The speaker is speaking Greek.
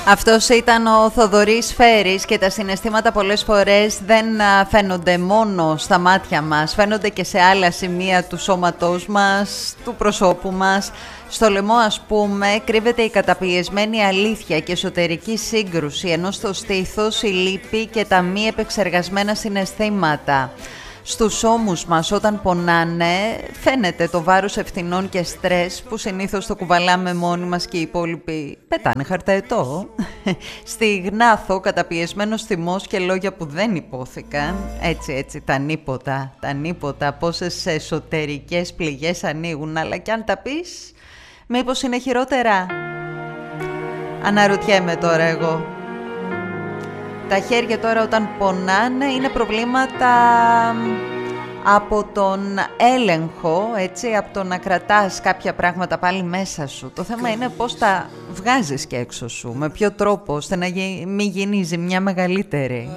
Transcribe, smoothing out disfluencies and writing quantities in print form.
Αυτός ήταν ο Θοδωρής Φέρης και τα συναισθήματα πολλές φορές δεν φαίνονται μόνο στα μάτια μας, φαίνονται και σε άλλα σημεία του σώματός μας, του προσώπου μας. Στο λαιμό, ας πούμε, κρύβεται η καταπιεσμένη αλήθεια και εσωτερική σύγκρουση, ενώ στο στήθος η λύπη και τα μη επεξεργασμένα συναισθήματα. Στους ώμους μας όταν πονάνε φαίνεται το βάρος ευθυνών και στρες που συνήθως το κουβαλάμε μόνοι μας και οι υπόλοιποι πετάνε χαρταετό. Στη γνάθο καταπιεσμένος θυμός και λόγια που δεν υπόθηκαν. Έτσι τα νύποτα πόσες εσωτερικές πληγές ανοίγουν, αλλά κι αν τα πεις μήπως είναι χειρότερα. Αναρωτιέμαι τώρα εγώ. Τα χέρια τώρα όταν πονάνε είναι προβλήματα από τον έλεγχο, έτσι, από το να κρατάς κάποια πράγματα πάλι μέσα σου. Το θέμα είναι πώς τα βγάζεις και έξω σου, με ποιο τρόπο, ώστε να μην γίνει η ζημιά μεγαλύτερη.